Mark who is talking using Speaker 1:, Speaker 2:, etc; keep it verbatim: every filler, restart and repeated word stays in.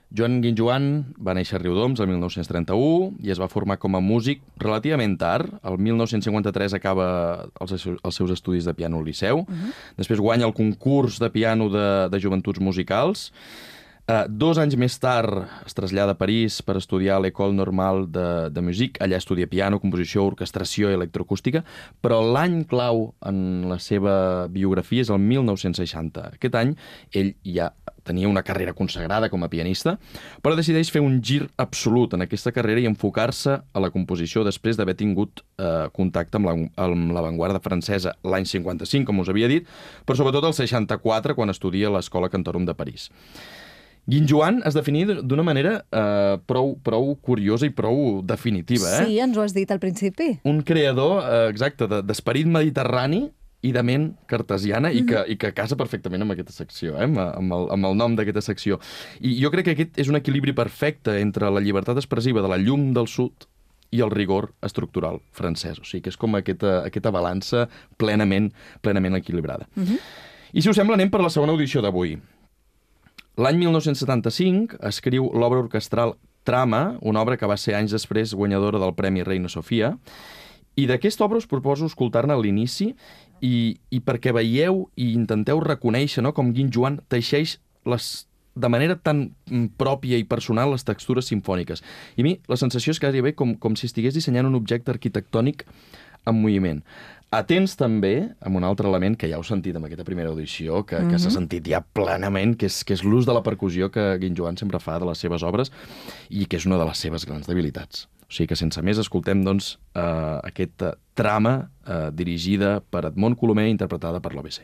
Speaker 1: Joan Guinjoan va néixer a Riudoms el mil nou-cents trenta-u i es va formar com a músic relativament tard. El mil nou-cents cinquanta-tres acaba els, els seus estudis de piano al Liceu. Uh-huh. Després guanya el concurs de piano de, de joventuts musicals. Uh, dos anys més tard es trasllada a París per estudiar a l'École Normale de, de Musique. Allà estudia piano, composició, orquestració i electroacústica, però l'any clau en la seva biografia és el mil nou-cents seixanta. Aquest any ell ja tenia una carrera consagrada com a pianista, però decideix fer un gir absolut en aquesta carrera i enfocar-se a la composició després d'haver tingut eh, contacte amb la, amb l'avantguarda francesa l'any cinquanta-cinc, com us havia dit, però sobretot el seixanta-quatre, quan estudia a l'Escola Cantorum de París. Guinjoan es definia d'una manera eh, prou, prou curiosa i prou definitiva. Eh?
Speaker 2: Sí, ens ho has dit al principi.
Speaker 1: Un creador, eh, exacte, d'esperit mediterrani i de ment cartesiana, mm-hmm. i, que, i que casa perfectament amb aquesta secció, eh? amb, amb, el, amb el nom d'aquesta secció. I jo crec que aquest és un equilibri perfecte entre la llibertat expressiva de la llum del sud i el rigor estructural francès. O sigui que és com aquesta, aquesta balança plenament, plenament equilibrada. Mm-hmm. I si us sembla, anem per la segona audició d'avui. L'any mil nou-cents setanta-cinc escriu l'obra orquestral Trama, una obra que va ser anys després guanyadora del Premi Reina Sofia, i d'aquesta obra us proposo escoltar-ne a l'inici i, i perquè veieu i intenteu reconèixer, no?, com Guinjoan teixeix les, de manera tan pròpia i personal les textures simfòniques. I a mi la sensació és gairebé com, com si estigués dissenyant un objecte arquitectònic en moviment. Atents també amb un altre element que ja heu sentit en aquesta primera audició, que, mm-hmm. que s'ha sentit ja plenament, que és, que és l'ús de la percussió que Guinjoan sempre fa de les seves obres i que és una de les seves grans debilitats. O sigui que sense més escoltem doncs, eh, aquesta trama eh, dirigida per Edmond Colomer, interpretada per l'O B C.